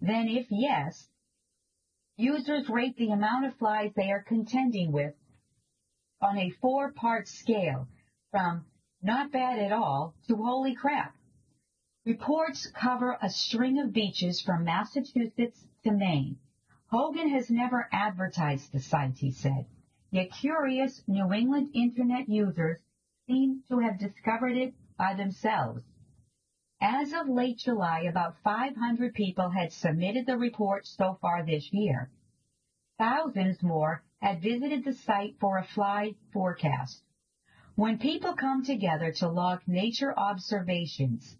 Then if yes, users rate the amount of flies they are contending with on a 4-part scale from not bad at all to holy crap. Reports cover a string of beaches from Massachusetts to Maine. Hogan has never advertised the site, he said, yet curious New England Internet users seem to have discovered it by themselves. As of late July, about 500 people had submitted the report so far this year. Thousands more had visited the site for a fly forecast. When people come together to log nature observations,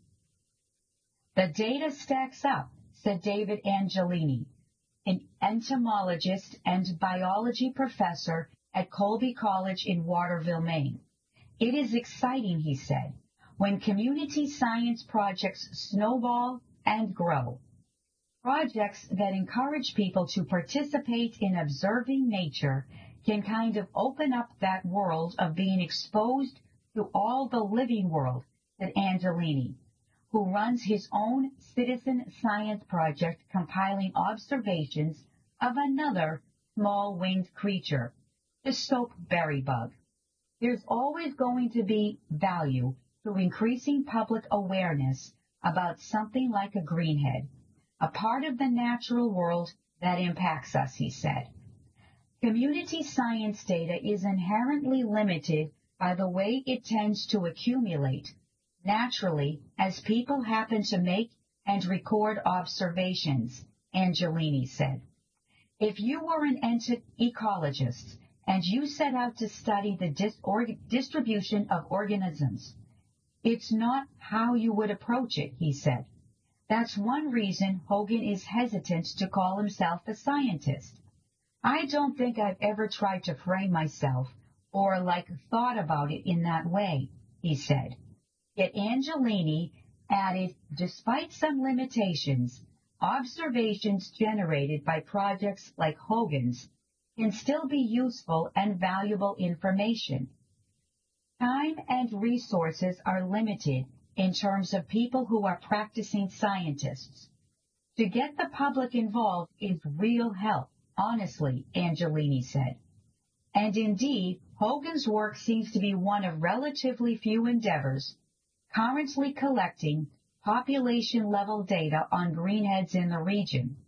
the data stacks up, said David Angelini, an entomologist and biology professor at Colby College in Waterville, Maine. It is exciting, he said, when community science projects snowball and grow. Projects that encourage people to participate in observing nature can kind of open up that world of being exposed to all the living world, said Angelini, who runs his own citizen science project compiling observations of another small winged creature, the soapberry bug. There's always going to be value to increasing public awareness about something like a greenhead, a part of the natural world that impacts us, he said. Community science data is inherently limited by the way it tends to accumulate naturally as people happen to make and record observations, Angelini said. If you were an ecologist and you set out to study the distribution of organisms, it's not how you would approach it, he said. That's one reason Hogan is hesitant to call himself a scientist. I don't think I've ever tried to frame myself or thought about it in that way, he said. Yet Angelini added, despite some limitations, observations generated by projects like Hogan's can still be useful and valuable information. Time and resources are limited in terms of people who are practicing scientists. To get the public involved is real help, honestly, Angelini said. And indeed, Hogan's work seems to be one of relatively few endeavors currently collecting population-level data on greenheads in the region.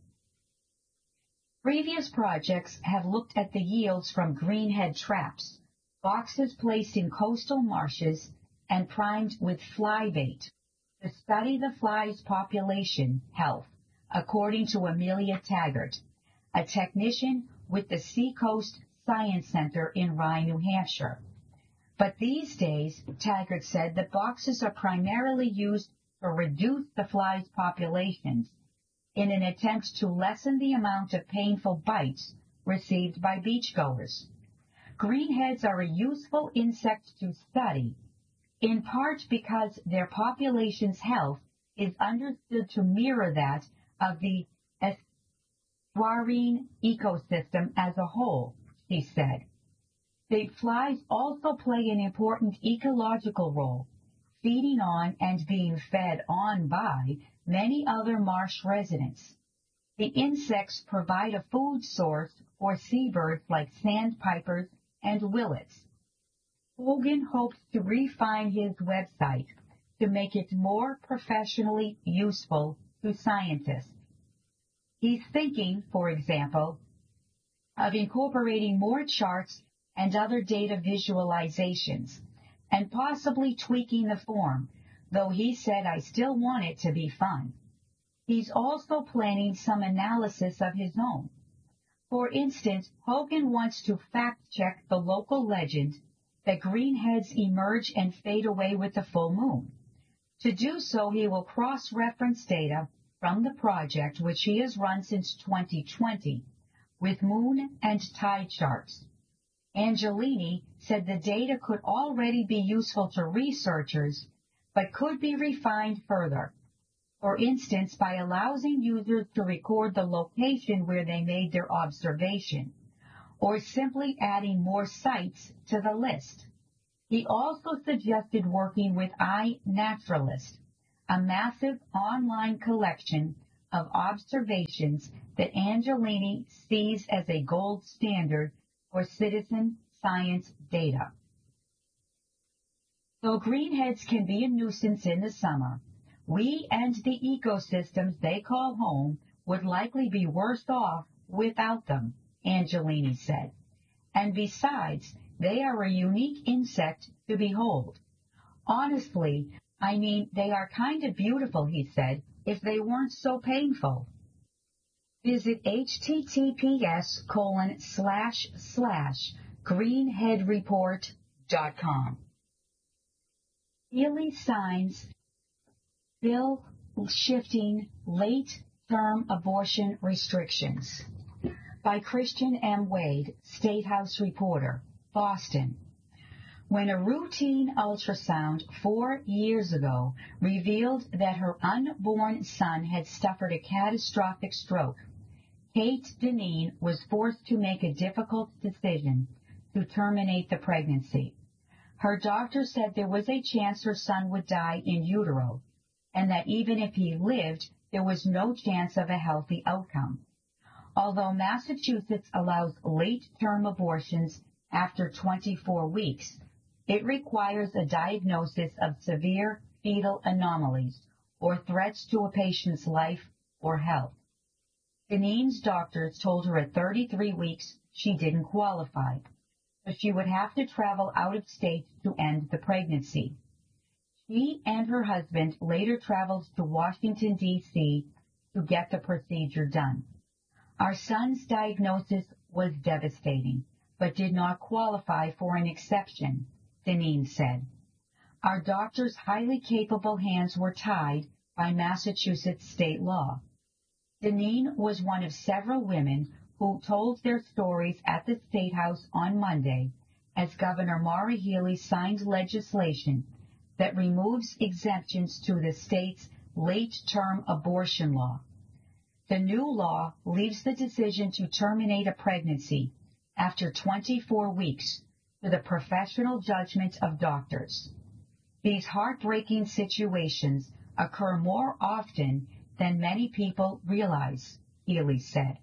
Previous projects have looked at the yields from greenhead traps, boxes placed in coastal marshes and primed with fly bait, to study the fly's population health, according to Amelia Taggart, a technician with the Seacoast Science Center in Rye, New Hampshire. But these days, Taggart said, the boxes are primarily used to reduce the fly's populations in an attempt to lessen the amount of painful bites received by beachgoers. Greenheads are a useful insect to study, in part because their population's health is understood to mirror that of the estuarine ecosystem as a whole, he said. The flies also play an important ecological role, feeding on and being fed on by many other marsh residents. The insects provide a food source for seabirds like sandpipers and willets. Hogan hopes to refine his website to make it more professionally useful to scientists. He's thinking, for example, of incorporating more charts and other data visualizations, and possibly tweaking the form, though he said, I still want it to be fun. He's also planning some analysis of his own. For instance, Hogan wants to fact-check the local legend that greenheads emerge and fade away with the full moon. To do so, he will cross-reference data from the project, which he has run since 2020, with moon and tide charts. Angelini said the data could already be useful to researchers, but could be refined further. For instance, by allowing users to record the location where they made their observation, or simply adding more sites to the list. He also suggested working with iNaturalist, a massive online collection of observations that Angelini sees as a gold standard for citizen science data. Though greenheads can be a nuisance in the summer, we and the ecosystems they call home would likely be worse off without them, Angelini said. And besides, they are a unique insect to behold. Honestly, I mean, they are kind of beautiful, he said, if they weren't so painful. Visit https://greenheadreport.com. Healy signs bill shifting late-term abortion restrictions. By Christian M. Wade, State House reporter, Boston. When a routine ultrasound 4 years ago revealed that her unborn son had suffered a catastrophic stroke, Kate Dineen was forced to make a difficult decision to terminate the pregnancy. Her doctor said there was a chance her son would die in utero, and that even if he lived, there was no chance of a healthy outcome. Although Massachusetts allows late-term abortions after 24 weeks, it requires a diagnosis of severe fetal anomalies or threats to a patient's life or health. Dineen's doctors told her at 33 weeks she didn't qualify, so she would have to travel out of state to end the pregnancy. She and her husband later traveled to Washington, D.C. to get the procedure done. Our son's diagnosis was devastating, but did not qualify for an exception, Dineen said. Our doctor's highly capable hands were tied by Massachusetts state law. Dineen was one of several women who told their stories at the State House on Monday as Governor Maura Healey signed legislation that removes exemptions to the state's late-term abortion law. The new law leaves the decision to terminate a pregnancy after 24 weeks to the professional judgment of doctors. These heartbreaking situations occur more often than many people realize, Healey said.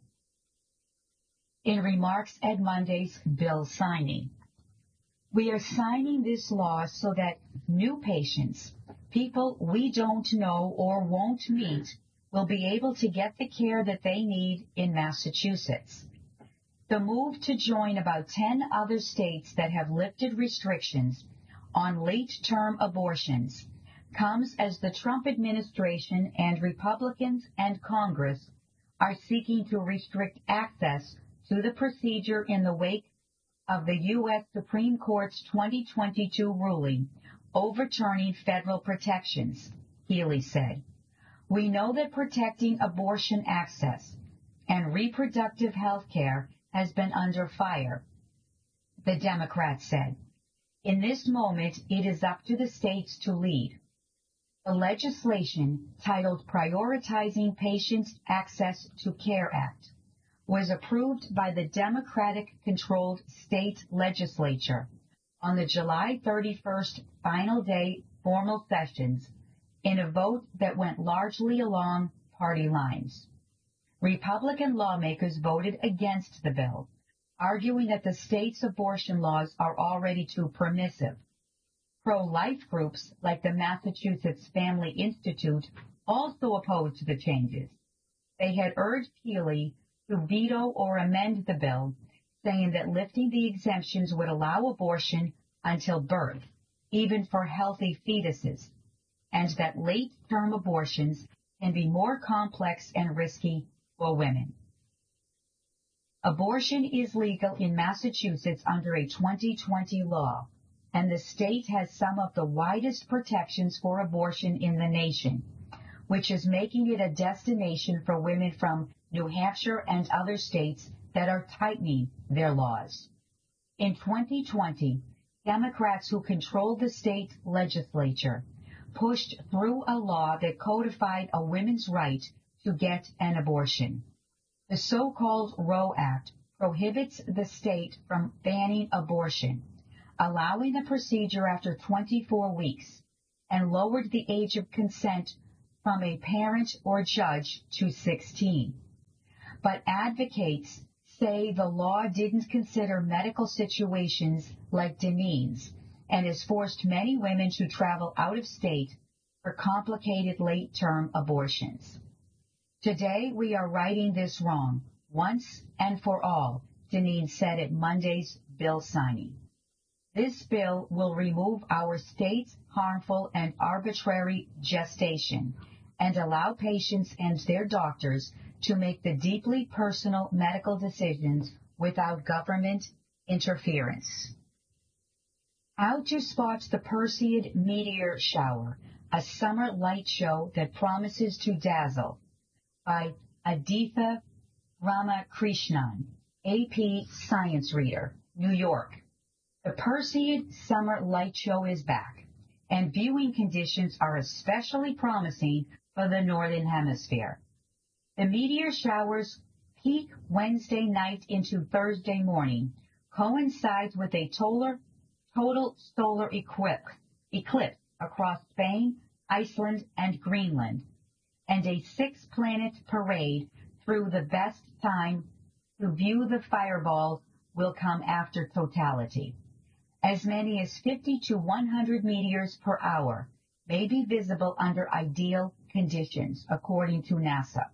In remarks at Monday's bill signing, we are signing this law so that new patients, people we don't know or won't meet, will be able to get the care that they need in Massachusetts. The move to join about 10 other states that have lifted restrictions on late-term abortions comes as the Trump administration and Republicans and Congress are seeking to restrict access to the procedure in the wake of the U.S. Supreme Court's 2022 ruling overturning federal protections, Healey said. We know that protecting abortion access and reproductive health care has been under fire, the Democrat said. In this moment, it is up to the states to lead. The legislation, titled Prioritizing Patient Access to Care Act, was approved by the Democratic-controlled state legislature on the July 31st final day formal sessions in a vote that went largely along party lines. Republican lawmakers voted against the bill, arguing that the state's abortion laws are already too permissive. Pro-life groups like the Massachusetts Family Institute also opposed the changes. They had urged Healey to veto or amend the bill, saying that lifting the exemptions would allow abortion until birth, even for healthy fetuses, and that late-term abortions can be more complex and risky for women. Abortion is legal in Massachusetts under a 2020 law, and the state has some of the widest protections for abortion in the nation, which is making it a destination for women from New Hampshire and other states that are tightening their laws. In 2020, Democrats who controlled the state legislature pushed through a law that codified a woman's right to get an abortion. The so-called Roe Act prohibits the state from banning abortion, allowing the procedure after 24 weeks, and lowered the age of consent from a parent or judge to 16. But advocates say the law didn't consider medical situations like Deneen's and has forced many women to travel out of state for complicated late-term abortions. Today we are righting this wrong, once and for all, Deneen said at Monday's bill signing. This bill will remove our state's harmful and arbitrary gestation and allow patients and their doctors to make the deeply personal medical decisions without government interference. How to spot the Perseid meteor shower, a summer light show that promises to dazzle, by Aditha Ramakrishnan, AP Science Reader, New York. The Perseid Summer Light Show is back, and viewing conditions are especially promising for the Northern Hemisphere. The meteor showers peak Wednesday night into Thursday morning, coincides with a total solar eclipse across Spain, Iceland, and Greenland, and a six-planet parade through the best time to view the fireballs will come after totality. As many as 50 to 100 meteors per hour may be visible under ideal conditions, according to NASA.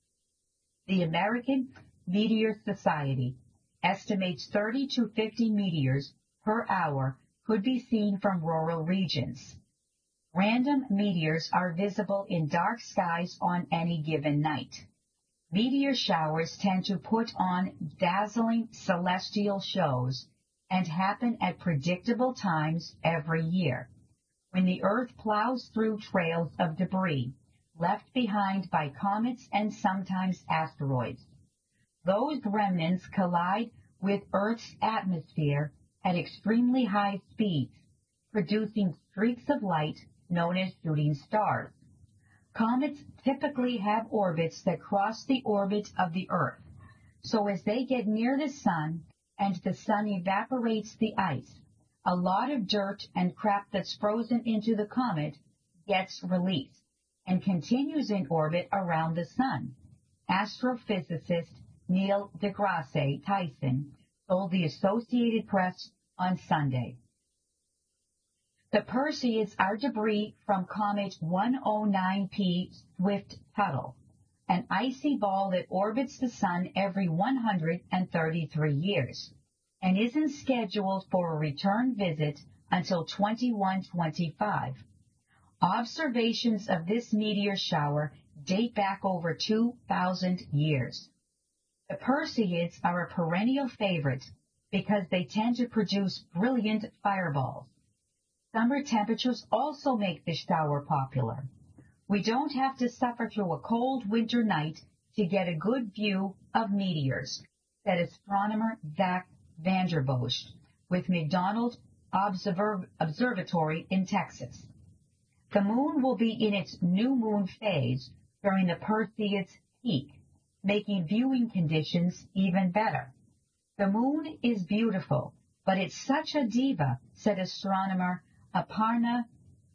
The American Meteor Society estimates 30 to 50 meteors per hour could be seen from rural regions. Random meteors are visible in dark skies on any given night. Meteor showers tend to put on dazzling celestial shows and happen at predictable times every year, when the Earth plows through trails of debris left behind by comets and sometimes asteroids. Those remnants collide with Earth's atmosphere at extremely high speeds, producing streaks of light known as shooting stars. Comets typically have orbits that cross the orbit of the Earth, so as they get near the Sun and the Sun evaporates the ice, a lot of dirt and crap that's frozen into the comet gets released and continues in orbit around the Sun. Astrophysicist Neil deGrasse Tyson told the Associated Press on Sunday. The Perseids are debris from Comet 109P Swift-Tuttle, an icy ball that orbits the Sun every 133 years and isn't scheduled for a return visit until 2125. Observations of this meteor shower date back over 2,000 years. The Perseids are a perennial favorite because they tend to produce brilliant fireballs. Summer temperatures also make the shower popular. We don't have to suffer through a cold winter night to get a good view of meteors, said astronomer Zach Vanderbosch with McDonald Observatory in Texas. The moon will be in its new moon phase during the Perseids' peak, making viewing conditions even better. The moon is beautiful, but it's such a diva, said astronomer Aparna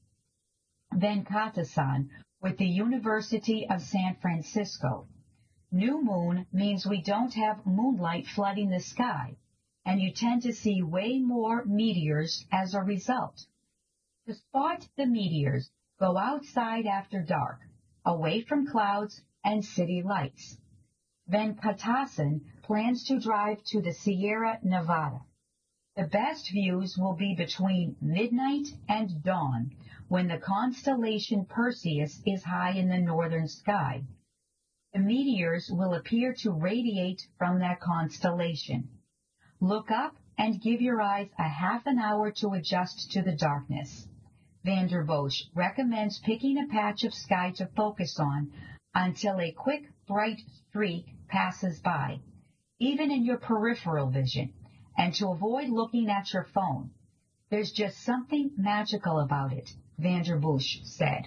Venkatasan with the University of San Francisco. New moon means we don't have moonlight flooding the sky, and you tend to see way more meteors as a result. To spot the meteors, go outside after dark, away from clouds and city lights. Venkatasan plans to drive to the Sierra Nevada. The best views will be between midnight and dawn, when the constellation Perseus is high in the northern sky. The meteors will appear to radiate from that constellation. Look up and give your eyes a half an hour to adjust to the darkness. Vanderbosch recommends picking a patch of sky to focus on until a quick, bright streak passes by, even in your peripheral vision, and to avoid looking at your phone. There's just something magical about it, Vanderbosch said.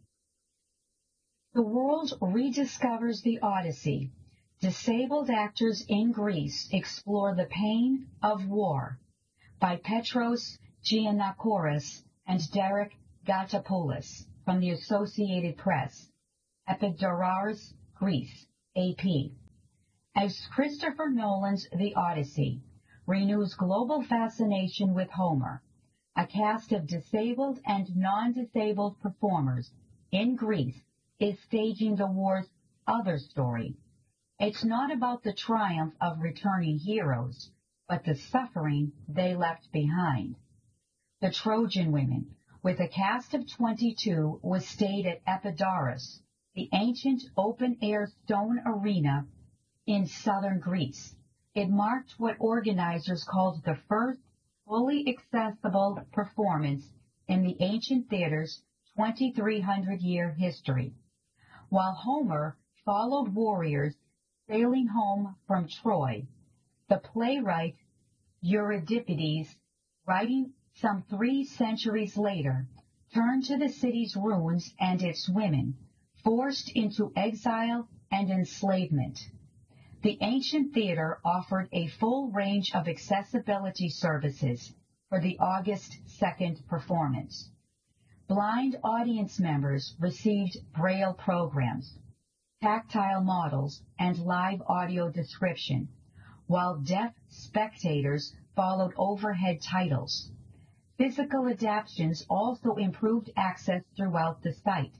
The world rediscovers the Odyssey. Disabled actors in Greece explore the pain of war, by Petros Giannakouros and Derek Gatapoulos from the Associated Press. Epidaurus, Greece, AP. As Christopher Nolan's The Odyssey renews global fascination with Homer, a cast of disabled and non-disabled performers in Greece is staging the war's other story. It's not about the triumph of returning heroes, but the suffering they left behind. The Trojan Women, with a cast of 22, was stayed at Epidaurus, the ancient open-air stone arena in southern Greece. It marked what organizers called the first fully accessible performance in the ancient theater's 2,300-year history. While Homer followed warriors sailing home from Troy, the playwright Euripides, writing some 3 centuries later, turned to the city's ruins and its women, forced into exile and enslavement. The ancient theater offered a full range of accessibility services for the August 2nd performance. Blind audience members received Braille programs, tactile models, and live audio description, while deaf spectators followed overhead titles. Physical adaptations also improved access throughout the site.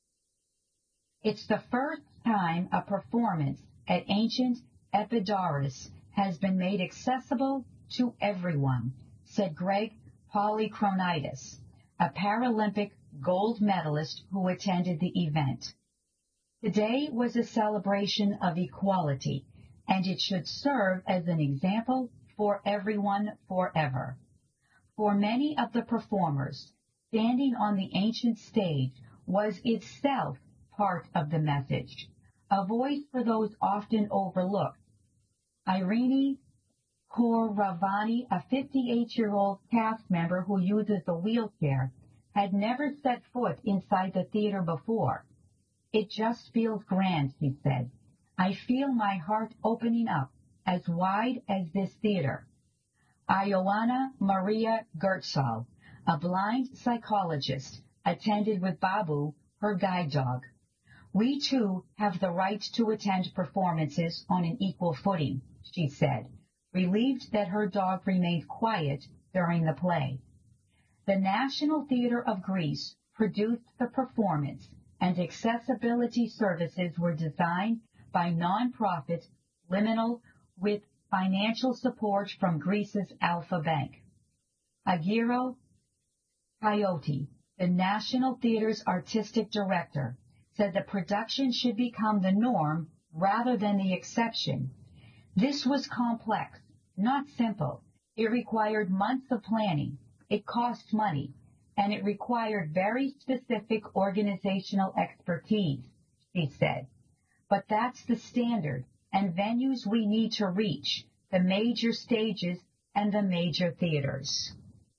It's the first time a performance at ancient Epidaurus has been made accessible to everyone, said Greg Polychronitis, a Paralympic gold medalist who attended the event. Today was a celebration of equality, and it should serve as an example for everyone forever. For many of the performers, standing on the ancient stage was itself part of the message, a voice for those often overlooked. Irene Koravani, a 58-year-old cast member who uses a wheelchair, had never set foot inside the theater before. It just feels grand, she said. I feel my heart opening up as wide as this theater. Ioana Maria Gertzal, a blind psychologist, attended with Babu, her guide dog. We too have the right to attend performances on an equal footing, she said, relieved that her dog remained quiet during the play. The National Theatre of Greece produced the performance, and accessibility services were designed by non-profit Liminal with financial support from Greece's Alpha Bank. Agiro Coyote, the National Theatre's artistic director, said the production should become the norm rather than the exception. This was complex, not simple. It required months of planning. It cost money, and it required very specific organizational expertise, she said. But that's the standard and venues we need to reach, the major stages and the major theaters.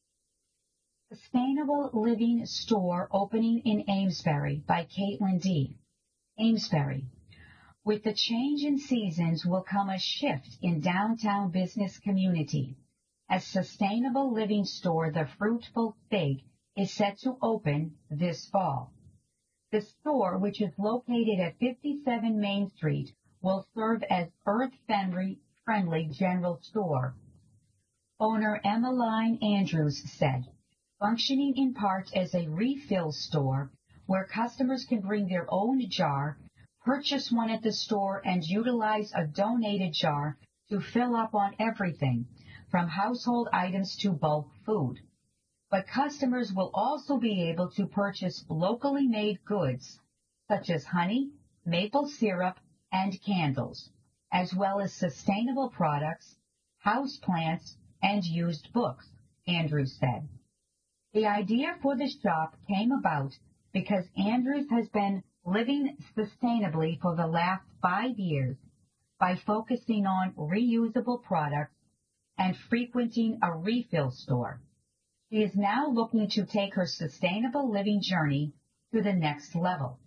Sustainable Living Store opening in Amesbury by Caitlin D. Amesbury. With the change in seasons will come a shift in downtown business community. A Sustainable Living Store, the Fruitful Fig, is set to open this fall. The store, which is located at 57 Main Street, will serve as earth-friendly general store. Owner Emmeline Andrews said, functioning in part as a refill store where customers can bring their own jar, purchase one at the store, and utilize a donated jar to fill up on everything, from household items to bulk food. But customers will also be able to purchase locally made goods, such as honey, maple syrup, and candles, as well as sustainable products, houseplants, and used books, Andrews said. The idea for the shop came about because Andrews has been living sustainably for the last 5 years by focusing on reusable products and frequenting a refill store. She is now looking to take her sustainable living journey to the next level.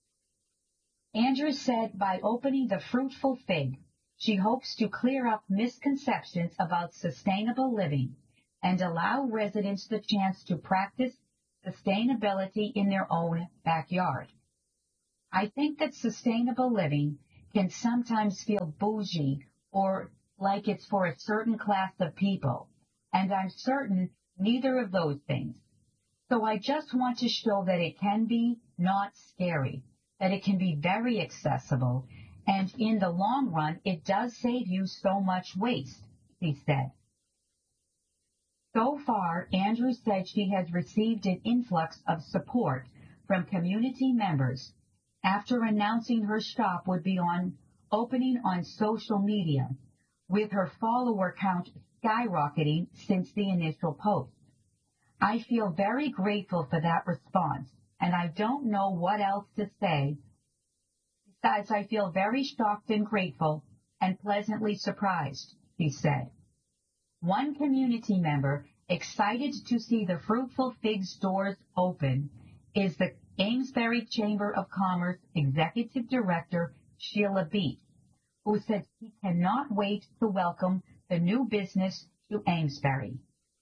Andrews said by opening the Fruitful Fig, she hopes to clear up misconceptions about sustainable living and allow residents the chance to practice sustainability in their own backyard. I think that sustainable living can sometimes feel bougie or like it's for a certain class of people, and I'm certain neither of those things. So I just want to show that it can be not scary, that it can be very accessible, and in the long run, it does save you so much waste, he said. So far, Andrews said she has received an influx of support from community members after announcing her shop would be opening on social media, with her follower count skyrocketing since the initial post. I feel very grateful for that response, and I don't know what else to say. Besides, I feel very shocked and grateful and pleasantly surprised, she said. One community member excited to see the Fruitful Figs doors open is the Amesbury Chamber of Commerce Executive Director Sheila Beat, who said she cannot wait to welcome the new business to Amesbury.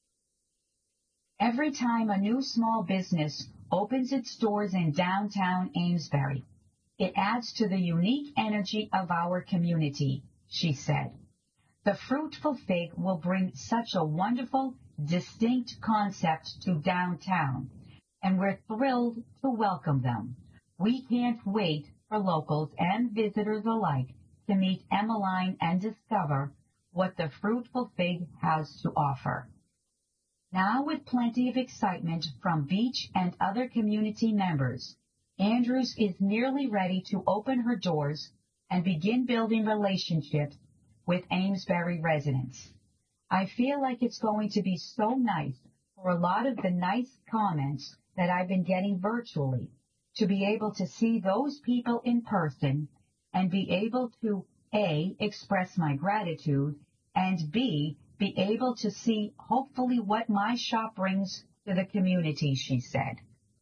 Every time a new small business opens its doors in downtown Amesbury, it adds to the unique energy of our community, she said. The Fruitful Fig will bring such a wonderful, distinct concept to downtown, and we're thrilled to welcome them. We can't wait for locals and visitors alike to meet Emmeline and discover what the Fruitful Fig has to offer. Now, with plenty of excitement from Beach and other community members, Andrews is nearly ready to open her doors and begin building relationships with Amesbury residents. I feel like it's going to be so nice for a lot of the nice comments that I've been getting virtually to be able to see those people in person and be able to, A, express my gratitude, and B, be able to see hopefully what my shop brings to the community, she said.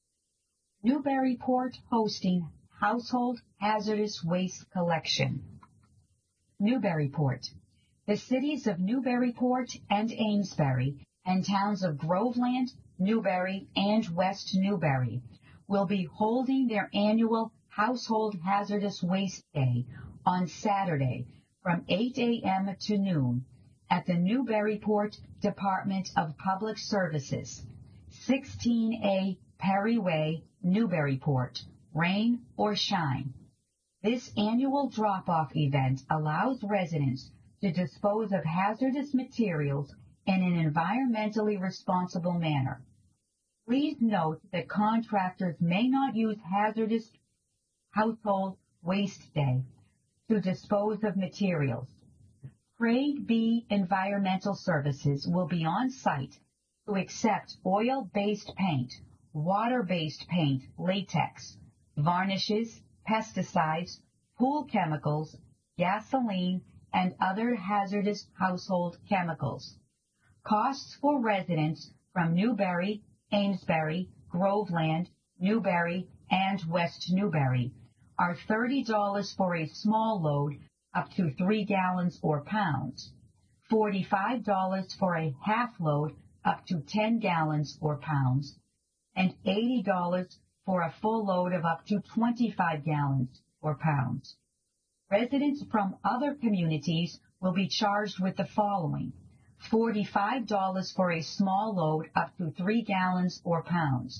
Newburyport hosting Household Hazardous Waste Collection. Newburyport. The cities of Newburyport and Amesbury and towns of Groveland, Newbury, and West Newbury will be holding their annual Household Hazardous Waste Day on Saturday from 8 a.m. to noon at the Newburyport Department of Public Services, 16A Perry Way, Newburyport, rain or shine. This annual drop-off event allows residents to dispose of hazardous materials in an environmentally responsible manner. Please note that contractors may not use Hazardous Household Waste Day to dispose of materials. Grade B Environmental Services will be on site to accept oil-based paint, water-based paint, latex, varnishes, pesticides, pool chemicals, gasoline, and other hazardous household chemicals. Costs for residents from Newbury, Amesbury, Groveland, Newbury, and West Newbury are $30 for a small load up to 3 gallons or pounds, $45 for a half load up to 10 gallons or pounds, and $80 for a full load of up to 25 gallons or pounds. Residents from other communities will be charged with the following: $45 for a small load up to 3 gallons or pounds,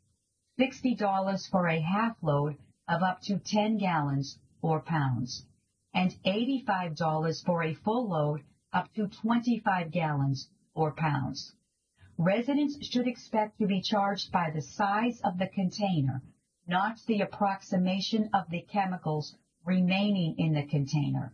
$60 for a half load of up to 10 gallons or pounds, and $85 for a full load up to 25 gallons or pounds. Residents should expect to be charged by the size of the container, not the approximation of the chemicals remaining in the container.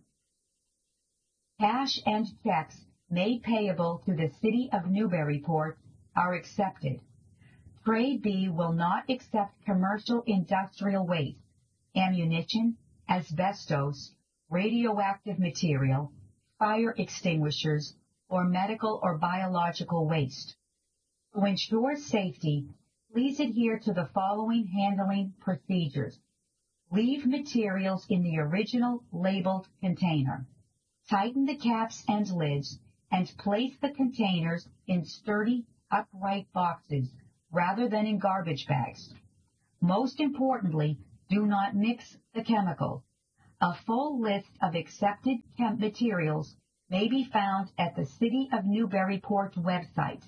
Cash and checks made payable to the City of Newburyport are accepted. Grade B will not accept commercial industrial waste, ammunition, asbestos, radioactive material, fire extinguishers, or medical or biological waste. To ensure safety, please adhere to the following handling procedures. Leave materials in the original labeled container. Tighten the caps and lids and place the containers in sturdy, upright boxes rather than in garbage bags. Most importantly, Do not mix the chemical. A full list of accepted materials may be found at the City of Newburyport website,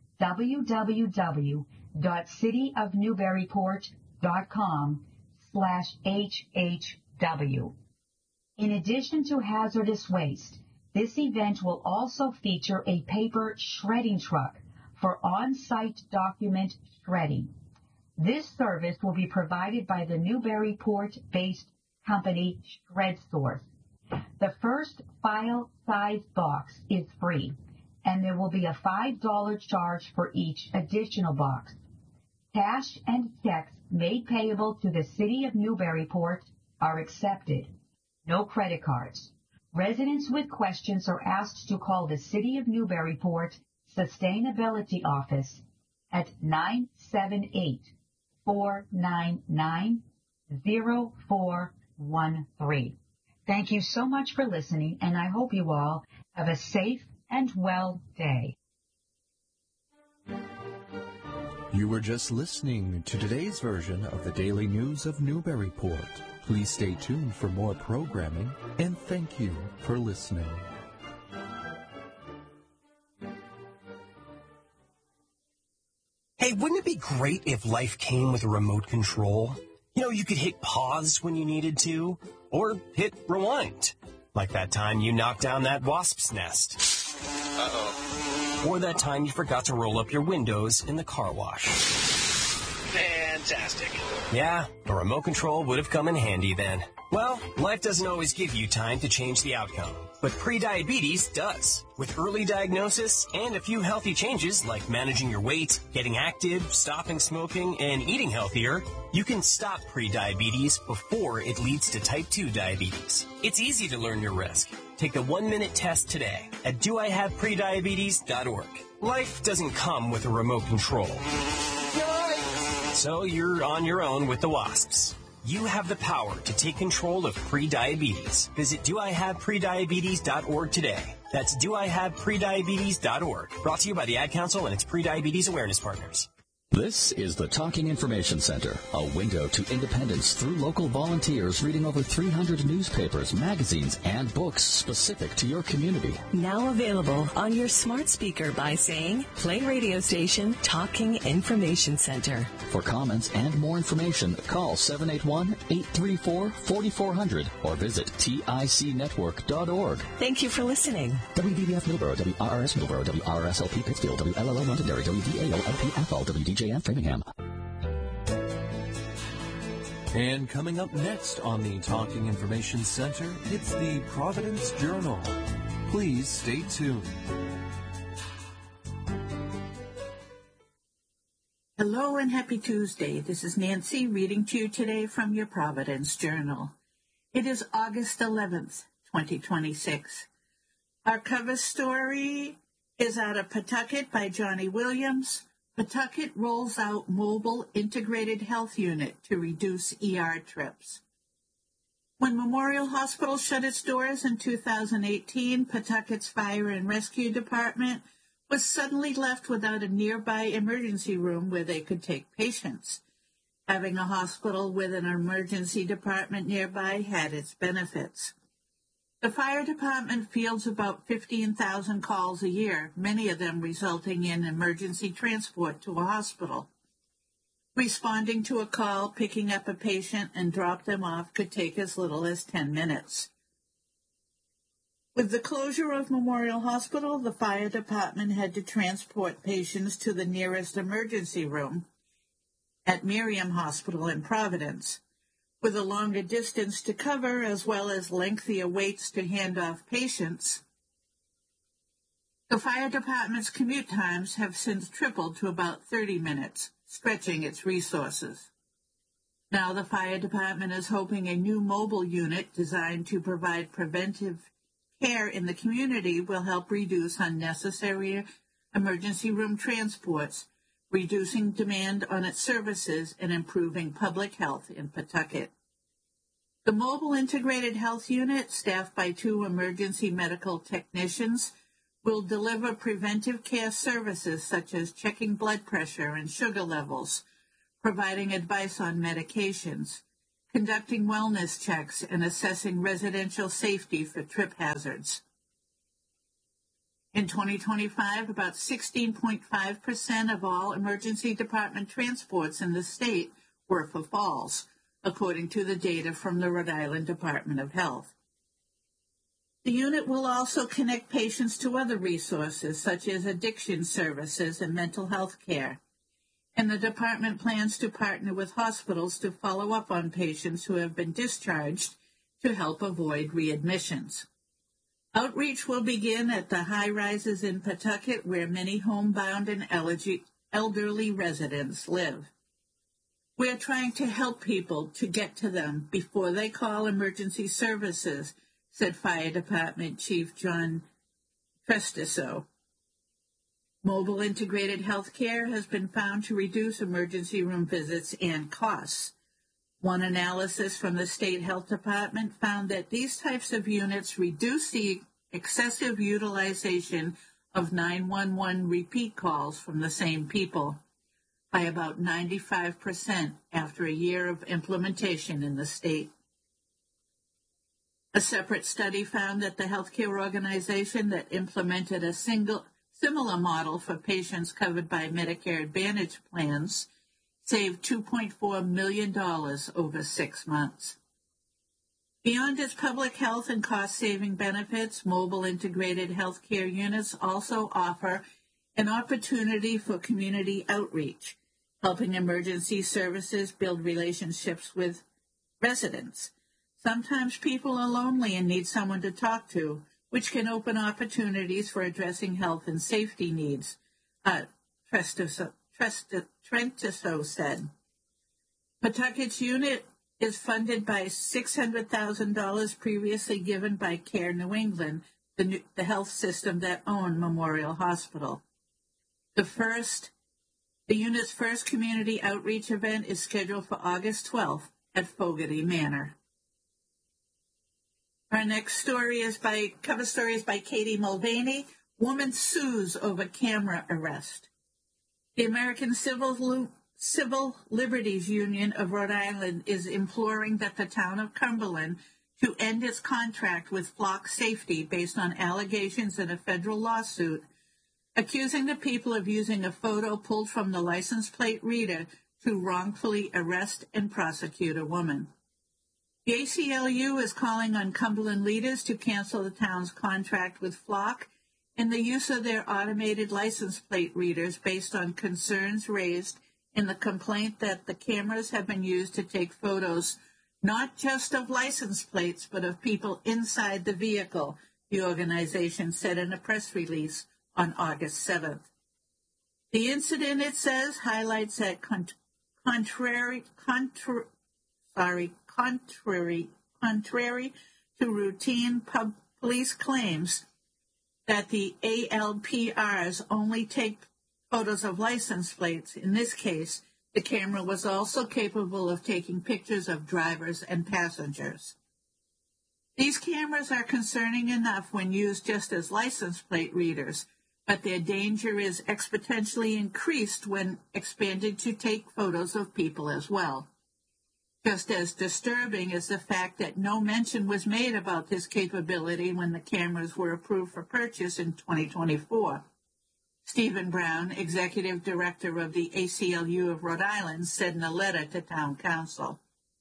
www.cityofnewburyport.com/HHW. In addition to hazardous waste, this event will also feature a paper shredding truck for on-site document shredding. This service will be provided by the Newburyport-based company ShredSource. The first file size box is free, and there will be a $5 charge for each additional box. Cash and checks made payable to the City of Newburyport are accepted. No credit cards. Residents with questions are asked to call the City of Newburyport Sustainability Office at 978-499-0413. Thank you so much for listening, and I hope you all have a safe and well day. You were just listening to today's version of the Daily News of Newburyport. Please stay tuned for more programming, and thank you for listening. Hey, wouldn't it be great if life came with a remote control? You know, you could hit pause when you needed to, or hit rewind. Like that time you knocked down that wasp's nest. Uh-oh. Or that time you forgot to roll up your windows in the car wash. Fantastic. Yeah, a remote control would have come in handy then. Well, life doesn't always give you time to change the outcome, but prediabetes does. With early diagnosis and a few healthy changes like managing your weight, getting active, stopping smoking, and eating healthier, you can stop prediabetes before it leads to type 2 diabetes. It's easy to learn your risk. Take the 1-minute test today at doihaveprediabetes.org. Life doesn't come with a remote control. So you're on your own with the wasps. You have the power to take control of prediabetes. Visit doihaveprediabetes.org today. That's doihaveprediabetes.org. Brought to you by the Ad Council and its prediabetes awareness partners. This is the Talking Information Center, a window to independence through local volunteers reading over 300 newspapers, magazines, and books specific to your community. Now available on your smart speaker by saying, play radio station Talking Information Center. For comments and more information, call 781-834-4400 or visit ticnetwork.org. Thank you for listening. WBBF Millboro, WRRS Millboro, WRSLP Pittsfield, WLLO Londonderry, WDAO LP Athol, WDJM Framingham. And coming up next on the Talking Information Center, it's the Providence Journal. Please stay tuned. Hello and happy Tuesday. This is Nancy reading to you today from your Providence Journal. It is August 11th, 2026. Our cover story is out of Pawtucket by Johnny Williams. Pawtucket rolls out mobile integrated health unit to reduce ER trips. When Memorial Hospital shut its doors in 2018, Pawtucket's Fire and Rescue Department was suddenly left without a nearby emergency room where they could take patients. Having a hospital with an emergency department nearby had its benefits. The fire department fields about 15,000 calls a year, many of them resulting in emergency transport to a hospital. Responding to a call, picking up a patient, and drop them off could take as little as 10 minutes. With the closure of Memorial Hospital, the fire department had to transport patients to the nearest emergency room at Miriam Hospital in Providence. With a longer distance to cover, as well as lengthier waits to hand off patients, the fire department's commute times have since tripled to about 30 minutes, stretching its resources. Now the fire department is hoping a new mobile unit designed to provide preventive care in the community will help reduce unnecessary emergency room transports, reducing demand on its services and improving public health in Pawtucket. The mobile integrated health unit, staffed by 2 emergency medical technicians, will deliver preventive care services such as checking blood pressure and sugar levels, providing advice on medications, conducting wellness checks, and assessing residential safety for trip hazards. In 2025, about 16.5% of all emergency department transports in the state were for falls, according to the data from the Rhode Island Department of Health. The unit will also connect patients to other resources, such as addiction services and mental health care. And the department plans to partner with hospitals to follow up on patients who have been discharged to help avoid readmissions. Outreach will begin at the high-rises in Pawtucket, where many homebound and elderly residents live. We're trying to help people to get to them before they call emergency services, said Fire Department Chief John Trestiso. Mobile integrated health care has been found to reduce emergency room visits and costs. One analysis from the State Health Department found that these types of units reduce the excessive utilization of 911 repeat calls from the same people by about 95% after a year of implementation in the state. A separate study found that the healthcare organization that implemented a similar model for patients covered by Medicare Advantage plans saved $2.4 million over 6 months. Beyond its public health and cost-saving benefits, mobile integrated healthcare units also offer an opportunity for community outreach, helping emergency services build relationships with residents. Sometimes people are lonely and need someone to talk to, which can open opportunities for addressing health and safety needs, Trentiso said. Pawtucket's unit is funded by $600,000 previously given by Care New England, the health system that owned Memorial Hospital. The unit's first community outreach event is scheduled for August 12th at Fogarty Manor. Our next cover story is by Katie Mulvaney. Woman sues over camera arrest. The American Civil Liberties Union of Rhode Island is imploring that the town of Cumberland to end its contract with Flock Safety based on allegations in a federal lawsuit accusing the people of using a photo pulled from the license plate reader to wrongfully arrest and prosecute a woman. The ACLU is calling on Cumberland leaders to cancel the town's contract with Flock and the use of their automated license plate readers based on concerns raised in the complaint that the cameras have been used to take photos not just of license plates but of people inside the vehicle, the organization said in a press release on August 7th. The incident, it says, highlights that contrary to routine police claims that the ALPRs only take photos of license plates. In this case, the camera was also capable of taking pictures of drivers and passengers. These cameras are concerning enough when used just as license plate readers, but their danger is exponentially increased when expanded to take photos of people as well. Just as disturbing is the fact that no mention was made about this capability when the cameras were approved for purchase in 2024. Stephen Brown, executive director of the ACLU of Rhode Island, said in a letter to town council.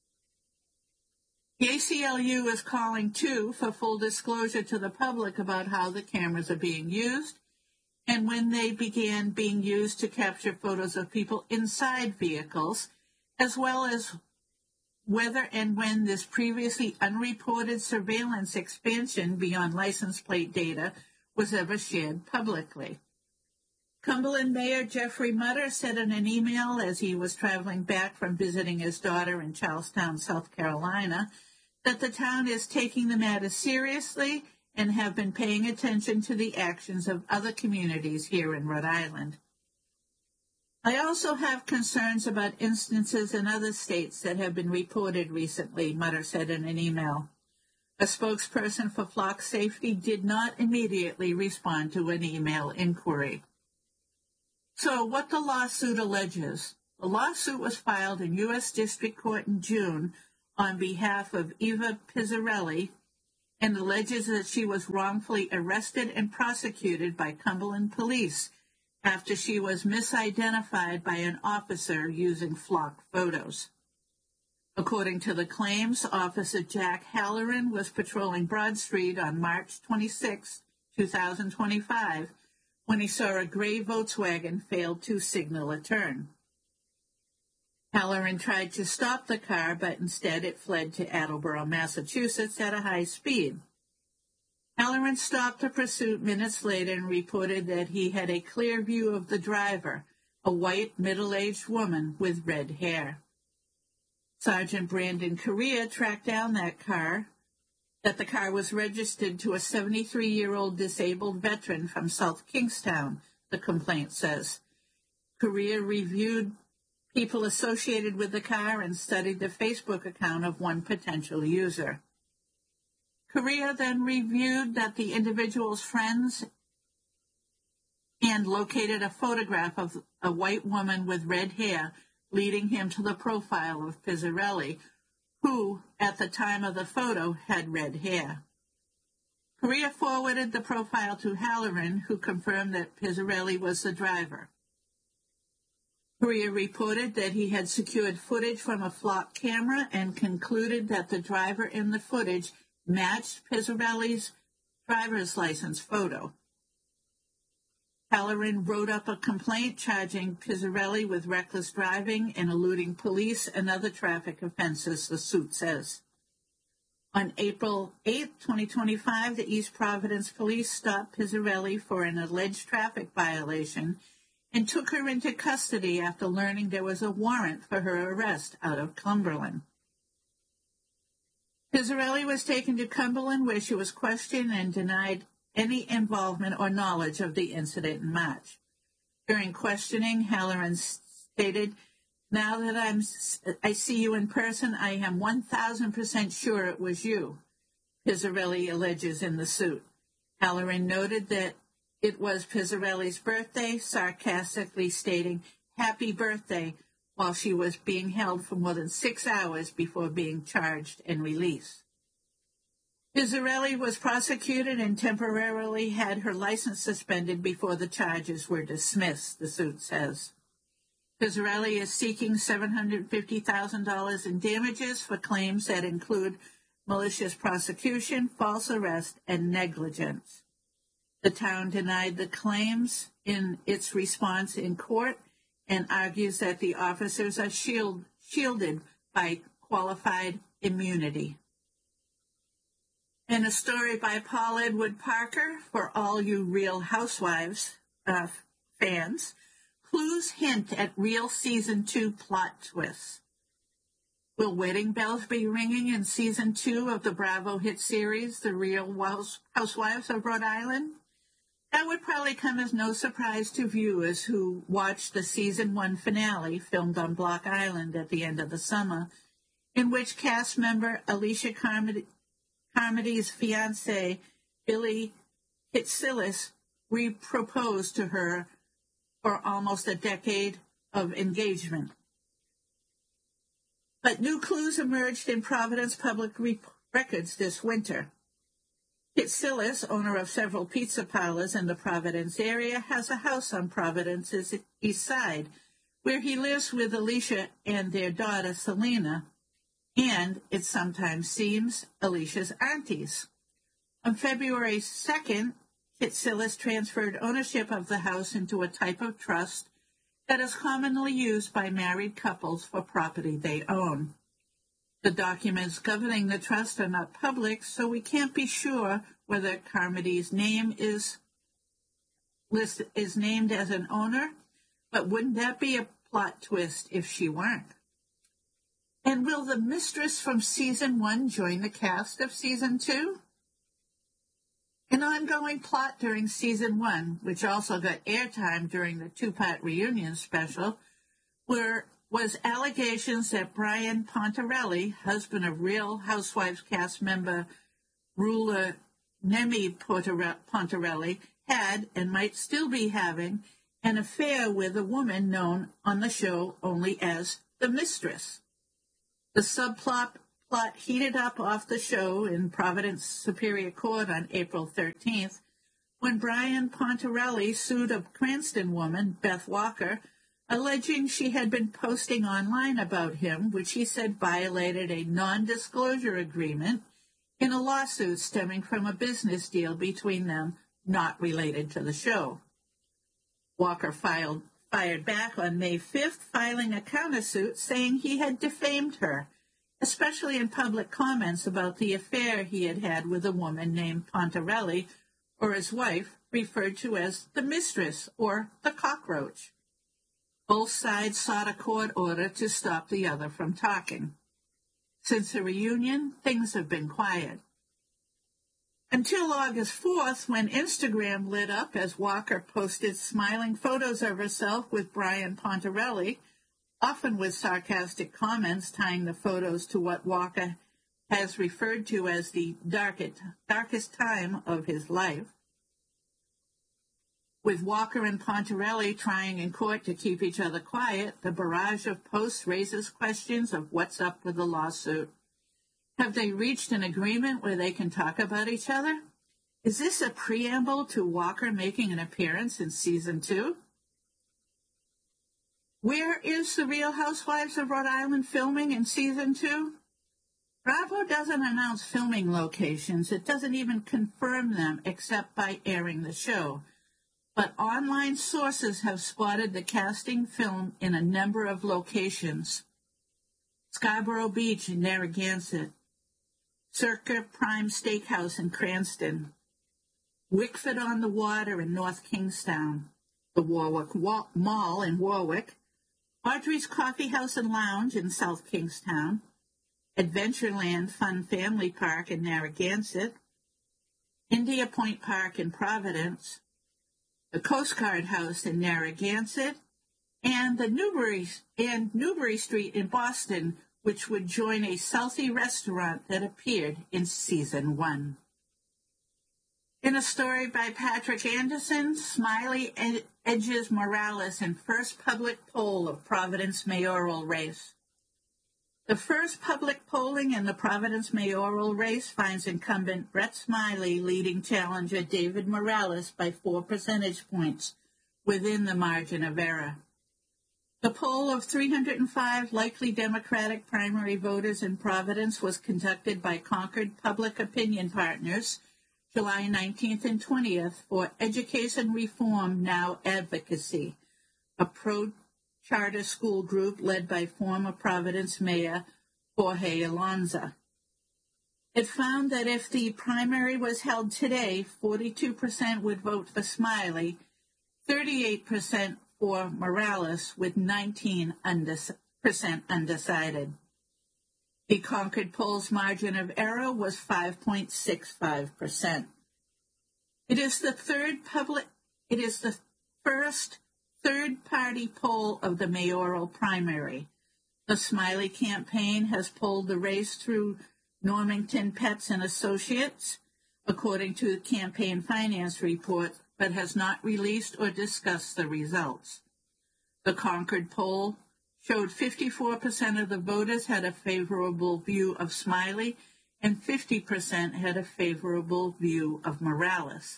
The ACLU is calling, too, for full disclosure to the public about how the cameras are being used and when they began being used to capture photos of people inside vehicles, as well as whether and when this previously unreported surveillance expansion beyond license plate data was ever shared publicly. Cumberland Mayor Jeffrey Mutter said in an email as he was traveling back from visiting his daughter in Charlestown, South Carolina, that the town is taking the matter seriously and have been paying attention to the actions of other communities here in Rhode Island. I also have concerns about instances in other states that have been reported recently, Mutter said in an email. A spokesperson for Flock Safety did not immediately respond to an email inquiry. So what the lawsuit alleges. The lawsuit was filed in U.S. District Court in June on behalf of Eva Pizzarelli and alleges that she was wrongfully arrested and prosecuted by Cumberland police after she was misidentified by an officer using flock photos. According to the claims, Officer Jack Halloran was patrolling Broad Street on March 26, 2025, when he saw a gray Volkswagen fail to signal a turn. Halloran tried to stop the car, but instead it fled to Attleboro, Massachusetts at a high speed. Halloran stopped the pursuit minutes later and reported that he had a clear view of the driver, a white, middle-aged woman with red hair. Sergeant Brandon Correa tracked down that the car was registered to a 73-year-old disabled veteran from South Kingstown, the complaint says. Correa reviewed people associated with the car and studied the Facebook account of one potential user. Correa then reviewed that the individual's friends and located a photograph of a white woman with red hair, leading him to the profile of Pizzarelli, who, at the time of the photo, had red hair. Correa forwarded the profile to Halloran, who confirmed that Pizzarelli was the driver. Correa reported that he had secured footage from a flock camera and concluded that the driver in the footage matched Pizzarelli's driver's license photo. Halloran wrote up a complaint charging Pizzarelli with reckless driving and eluding police and other traffic offenses, the suit says. On April 8, 2025, the East Providence police stopped Pizzarelli for an alleged traffic violation and took her into custody after learning there was a warrant for her arrest out of Cumberland. Pizzarelli was taken to Cumberland, where she was questioned and denied any involvement or knowledge of the incident in March. During questioning, Halloran stated, "Now that I see you in person, I am 1,000% sure it was you," Pizzarelli alleges in the suit. Halloran noted that it was Pizzarelli's birthday, sarcastically stating, "Happy birthday," while she was being held for more than 6 hours before being charged and released. Pizzarelli was prosecuted and temporarily had her license suspended before the charges were dismissed, the suit says. Pizzarelli is seeking $750,000 in damages for claims that include malicious prosecution, false arrest, and negligence. The town denied the claims in its response in court and argues that the officers are shielded by qualified immunity. In a story by Paul Edward Parker, for all you Real Housewives fans, clues hint at Real Season 2 plot twists. Will wedding bells be ringing in Season 2 of the Bravo hit series, The Real Housewives of Rhode Island? That would probably come as no surprise to viewers who watched the Season 1 finale, filmed on Block Island at the end of the summer, in which cast member Alicia Carmody's fiancé, Billy Kittsilis, proposed to her for almost a decade of engagement. But new clues emerged in Providence public records this winter. Kittsilis, owner of several pizza parlors in the Providence area, has a house on Providence's east side, where he lives with Alicia and their daughter, Selena, and, it sometimes seems, Alicia's aunties. On February 2nd, Kittsilis transferred ownership of the house into a type of trust that is commonly used by married couples for property they own. The documents governing the trust are not public, so we can't be sure whether Carmody's name is named as an owner, but wouldn't that be a plot twist if she weren't? And will the mistress from Season 1 join the cast of Season 2? An ongoing plot during Season 1, which also got airtime during the two-part reunion special, was allegations that Brian Pontarelli, husband of Real Housewives cast member Rula Nemi Pontarelli, had, and might still be having, an affair with a woman known on the show only as the Mistress. The subplot plot heated up off the show in Providence Superior Court on April 13th when Brian Pontarelli sued a Cranston woman, Beth Walker, alleging she had been posting online about him, which he said violated a non-disclosure agreement in a lawsuit stemming from a business deal between them not related to the show. Walker fired back on May 5th, filing a countersuit saying he had defamed her, especially in public comments about the affair he had had with a woman named Pontarelli, or his wife, referred to as the mistress or the cockroach. Both sides sought a court order to stop the other from talking. Since the reunion, things have been quiet. Until August 4th, when Instagram lit up as Walker posted smiling photos of herself with Brian Pontarelli, often with sarcastic comments tying the photos to what Walker has referred to as the darkest time of his life. With Walker and Pontarelli trying in court to keep each other quiet, the barrage of posts raises questions of what's up with the lawsuit. Have they reached an agreement where they can talk about each other? Is this a preamble to Walker making an appearance in Season 2? Where is The Real Housewives of Rhode Island filming in Season 2? Bravo doesn't announce filming locations. It doesn't even confirm them except by airing the show. But online sources have spotted the casting film in a number of locations. Scarborough Beach in Narragansett, Circa Prime Steakhouse in Cranston, Wickford on the Water in North Kingstown, the Warwick Mall in Warwick, Audrey's Coffee House and Lounge in South Kingstown, Adventureland Fun Family Park in Narragansett, India Point Park in Providence, the Coast Guard House in Narragansett, and the Newbury Street in Boston, which would join a Southie restaurant that appeared in Season 1. In a story by Patrick Anderson, Smiley edges Morales in first public poll of Providence mayoral race. The first public polling in the Providence mayoral race finds incumbent Brett Smiley leading challenger David Morales by 4 percentage points within the margin of error. The poll of 305 likely Democratic primary voters in Providence was conducted by Concord Public Opinion Partners July 19th and 20th for Education Reform Now Advocacy, a pro-charter school group led by former Providence Mayor Jorge Alonso. It found that if the primary was held today, 42% would vote for Smiley, 38% for Morales, with 19% undecided. The Concord poll's margin of error was 5.65%. It is the first third-party poll of the mayoral primary. The Smiley campaign has polled the race through Normington Pets and Associates, according to the campaign finance report, but has not released or discussed the results. The Concord poll showed 54% of the voters had a favorable view of Smiley and 50% had a favorable view of Morales.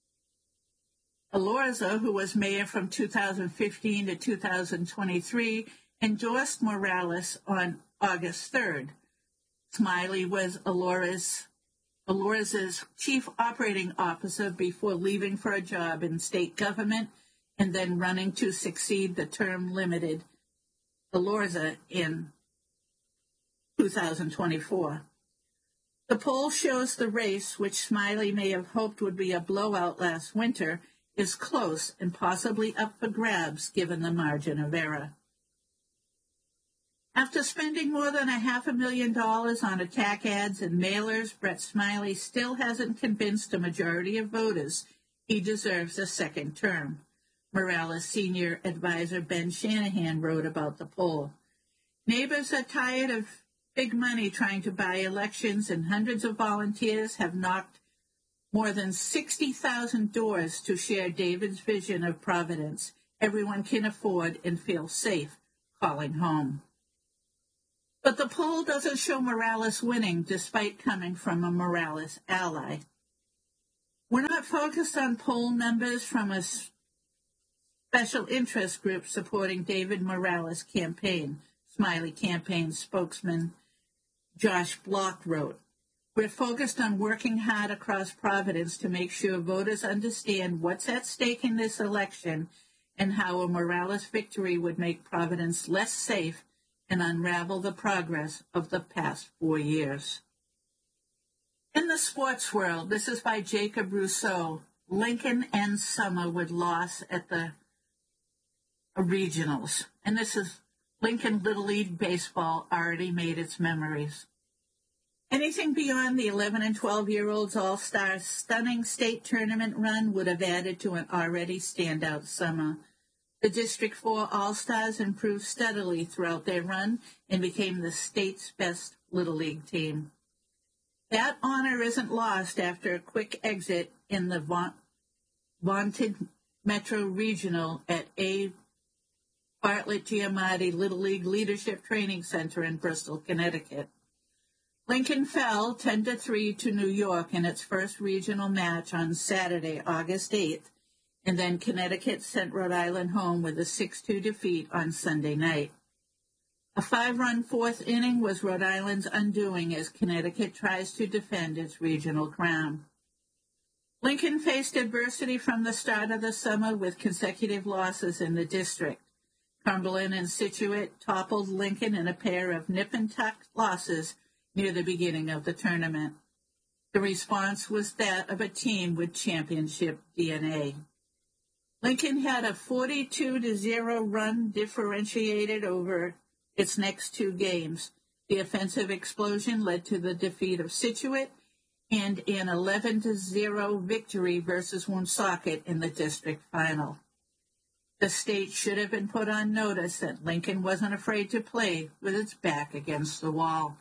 Alorza, who was mayor from 2015 to 2023, endorsed Morales on August 3rd. Smiley was Alorza's chief operating officer before leaving for a job in state government and then running to succeed the term-limited Alorza in 2024. The poll shows the race, which Smiley may have hoped would be a blowout last winter, is close and possibly up for grabs given the margin of error. After spending more than $500,000 on attack ads and mailers, Brett Smiley still hasn't convinced a majority of voters he deserves a second term. Morales' senior advisor Ben Shanahan wrote about the poll. Neighbors are tired of big money trying to buy elections, and hundreds of volunteers have knocked more than 60,000 doors to share David's vision of Providence. Everyone can afford and feel safe calling home. But the poll doesn't show Morales winning, despite coming from a Morales ally. We're not focused on poll numbers from a special interest group supporting David Morales' campaign, Smiley campaign spokesman Josh Block wrote. We're focused on working hard across Providence to make sure voters understand what's at stake in this election and how a Morales victory would make Providence less safe and unravel the progress of the past 4 years. In the sports world, this is by Jacob Rousseau. Lincoln ends summer with loss at the regionals. And this is Lincoln Little League Baseball already made its memories. Anything beyond the 11 and 12-year-olds All-Star stunning state tournament run would have added to an already standout summer. The District 4 All-Stars improved steadily throughout their run and became the state's best Little League team. That honor isn't lost after a quick exit in the vaunted Metro Regional at A. Bartlett Giamatti Little League Leadership Training Center in Bristol, Connecticut. Lincoln fell 10-3 to New York in its first regional match on Saturday, August 8th, and then Connecticut sent Rhode Island home with a 6-2 defeat on Sunday night. A 5-run fourth inning was Rhode Island's undoing as Connecticut tries to defend its regional crown. Lincoln faced adversity from the start of the summer with consecutive losses in the district. Cumberland and Scituate toppled Lincoln in a pair of nip-and-tuck losses near the beginning of the tournament. The response was that of a team with championship DNA. Lincoln had a 42-0 run differentiated over its next 2 games. The offensive explosion led to the defeat of Scituate and an 11-0 victory versus Woonsocket in the district final. The state should have been put on notice that Lincoln wasn't afraid to play with its back against the wall.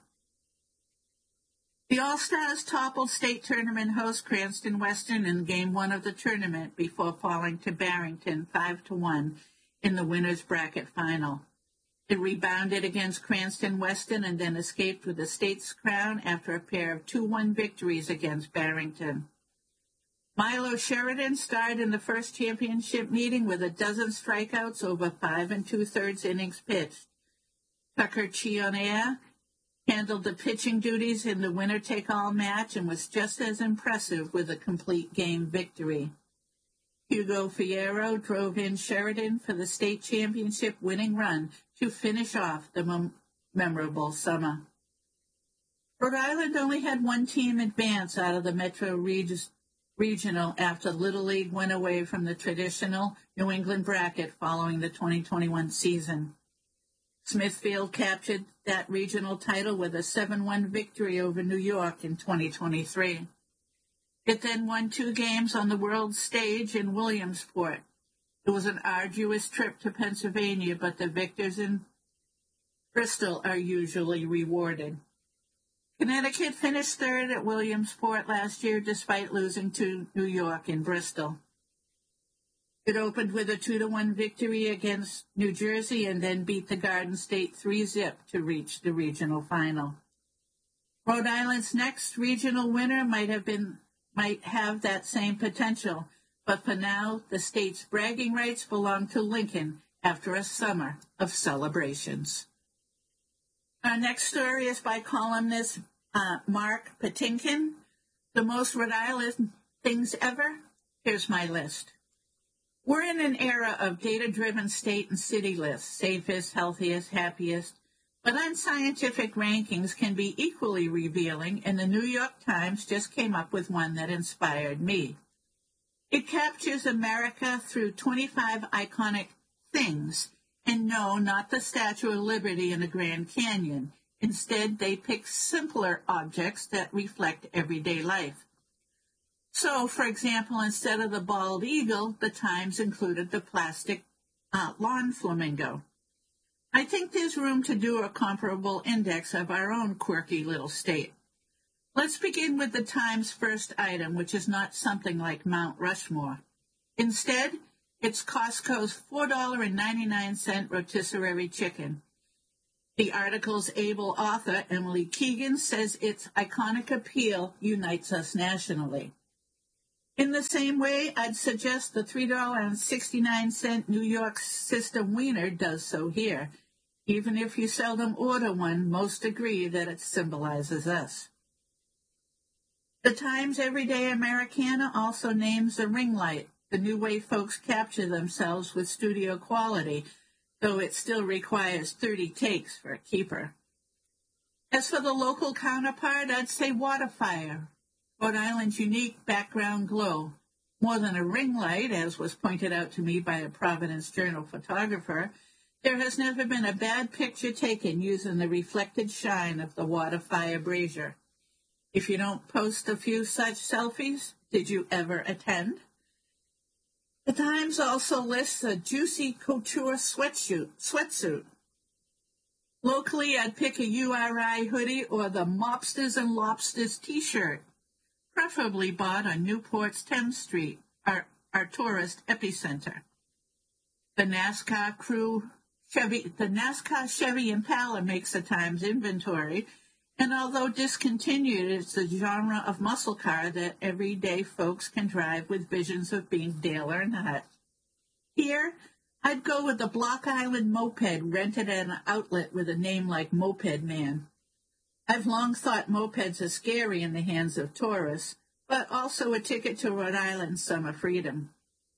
The All-Stars toppled state tournament host Cranston Western in Game 1 of the tournament before falling to Barrington 5-1 in the winner's bracket final. It rebounded against Cranston Western and then escaped with the state's crown after a pair of 2-1 victories against Barrington. Milo Sheridan starred in the first championship meeting with a dozen strikeouts over 5 2/3 innings pitched. Tucker Chionair handled the pitching duties in the winner-take-all match and was just as impressive with a complete game victory. Hugo Fierro drove in Sheridan for the state championship winning run to finish off the memorable summer. Rhode Island only had 1 team advance out of the Metro Regional after Little League went away from the traditional New England bracket following the 2021 season. Smithfield captured that regional title with a 7-1 victory over New York in 2023. It then won 2 games on the world stage in Williamsport. It was an arduous trip to Pennsylvania, but the victors in Bristol are usually rewarded. Connecticut finished 3rd at Williamsport last year despite losing to New York in Bristol. It opened with a 2-1 victory against New Jersey and then beat the Garden State 3-0 to reach the regional final. Rhode Island's next regional winner might have that same potential, but for now, the state's bragging rights belong to Lincoln after a summer of celebrations. Our next story is by columnist Mark Patinkin. The most Rhode Island things ever? Here's my list. We're in an era of data-driven state and city lists, safest, healthiest, happiest, but unscientific rankings can be equally revealing, and the New York Times just came up with one that inspired me. It captures America through 25 iconic things, and no, not the Statue of Liberty in the Grand Canyon. Instead, they pick simpler objects that reflect everyday life. So, for example, instead of the bald eagle, the Times included the plastic lawn flamingo. I think there's room to do a comparable index of our own quirky little state. Let's begin with the Times' first item, which is not something like Mount Rushmore. Instead, it's Costco's $4.99 rotisserie chicken. The article's able author, Emily Keegan, says its iconic appeal unites us nationally. In the same way, I'd suggest the $3.69 New York system wiener does so here. Even if you seldom order one, most agree that it symbolizes us. The Times Everyday Americana also names the ring light, the new way folks capture themselves with studio quality, though it still requires 30 takes for a keeper. As for the local counterpart, I'd say Waterfire, Rhode Island's unique background glow. More than a ring light, as was pointed out to me by a Providence Journal photographer, there has never been a bad picture taken using the reflected shine of the Waterfire brazier. If you don't post a few such selfies, did you ever attend? The Times also lists a juicy couture sweatsuit. Locally, I'd pick a URI hoodie or the Mobsters and Lobsters t-shirt, preferably bought on Newport's Thames Street, our tourist epicenter. The NASCAR Chevy Impala makes the Times inventory, and although discontinued, it's a genre of muscle car that everyday folks can drive with visions of being Dale Earnhardt. Here, I'd go with the Block Island moped rented at an outlet with a name like Moped Man. I've long thought mopeds are scary in the hands of tourists, but also a ticket to Rhode Island's summer freedom.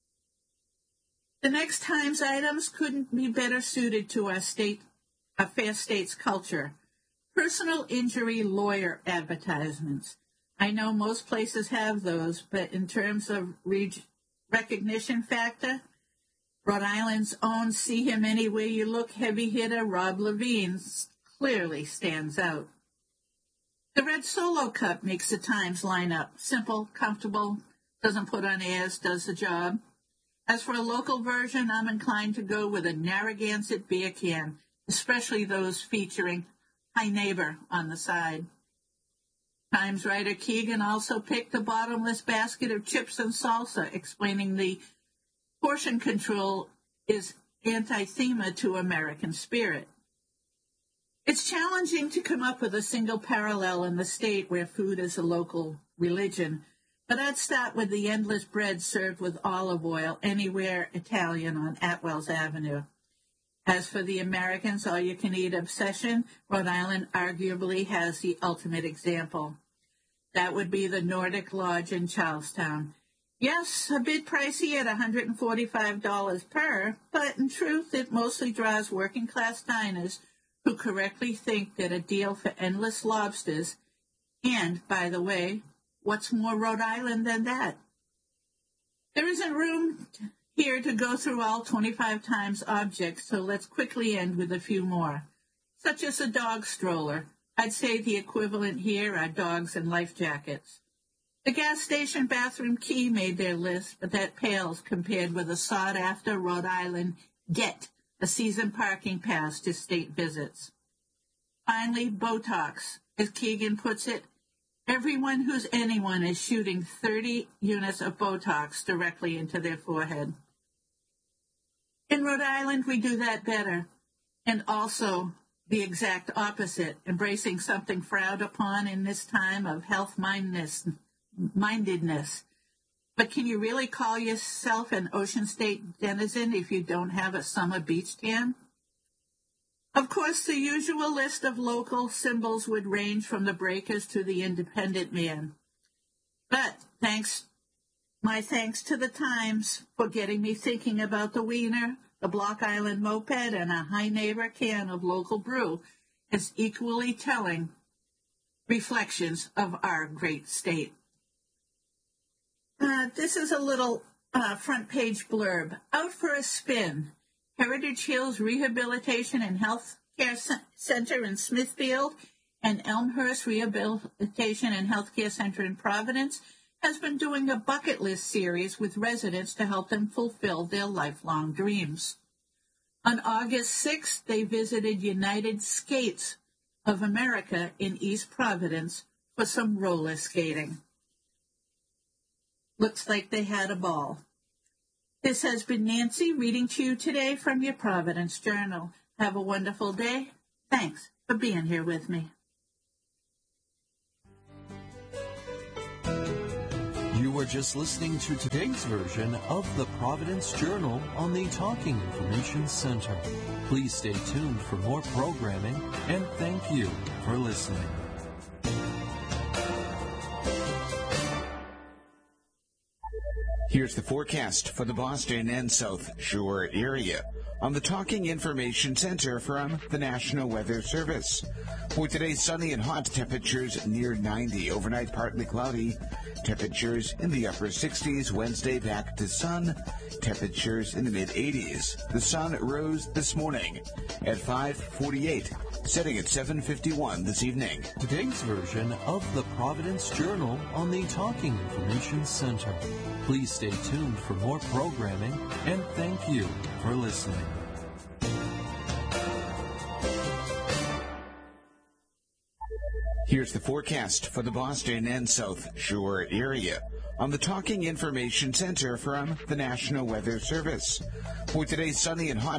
The next Times items couldn't be better suited to our fair state's culture. Personal injury lawyer advertisements. I know most places have those, but in terms of recognition factor, Rhode Island's own See Him Anywhere You Look heavy hitter Rob Levine clearly stands out. The Red Solo Cup makes the Times lineup. Simple, comfortable, doesn't put on airs, does the job. As for a local version, I'm inclined to go with a Narragansett beer can, especially those featuring Hi Neighbor on the side. Times writer Keegan also picked the bottomless basket of chips and salsa, explaining the portion control is anathema to American spirit. It's challenging to come up with a single parallel in the state where food is a local religion, but I'd start with the endless bread served with olive oil anywhere Italian on Atwell's Avenue. As for the Americans' all-you-can-eat obsession, Rhode Island arguably has the ultimate example. That would be the Nordic Lodge in Charlestown. Yes, a bit pricey at $145 per, but in truth it mostly draws working-class diners who correctly think that a deal for endless lobsters, and, by the way, what's more Rhode Island than that? There isn't room here to go through all 25 Times objects, so let's quickly end with a few more, such as a dog stroller. I'd say the equivalent here are dogs and life jackets. The gas station bathroom key made their list, but that pales compared with a sought-after Rhode Island Get, a season parking pass to state visits. Finally, Botox. As Keegan puts it, everyone who's anyone is shooting 30 units of Botox directly into their forehead. In Rhode Island, we do that better, and also the exact opposite, embracing something frowned upon in this time of health-mindedness. But can you really call yourself an Ocean State denizen if you don't have a summer beach tan? Of course, the usual list of local symbols would range from the Breakers to the Independent Man. But my thanks to the Times for getting me thinking about the wiener, the Block Island moped, and a Hi Neighbor can of local brew as equally telling reflections of our great state. This is a little front page blurb. Out for a spin. Heritage Hills Rehabilitation and Health Care Center in Smithfield and Elmhurst Rehabilitation and Health Care Center in Providence has been doing a bucket list series with residents to help them fulfill their lifelong dreams. On August 6th, they visited United Skates of America in East Providence for some roller skating. Looks like they had a ball. This has been Nancy reading to you today from your Providence Journal. Have a wonderful day. Thanks for being here with me. You were just listening to today's version of the Providence Journal on the Talking Information Center. Please stay tuned for more programming, and thank you for listening. Here's the forecast for the Boston and South Shore area on the Talking Information Center from the National Weather Service. For today, sunny and hot, temperatures near 90. Overnight, partly cloudy. Temperatures in the upper 60s. Wednesday, back to sun. Temperatures in the mid-80s. The sun rose this morning at 5:48, setting at 7:51 this evening. Today's version of the Providence Journal on the Talking Information Center. Please stay tuned for more programming, and thank you for listening. Here's the forecast for the Boston and South Shore area on the Talking Information Center from the National Weather Service. For today, sunny and hot.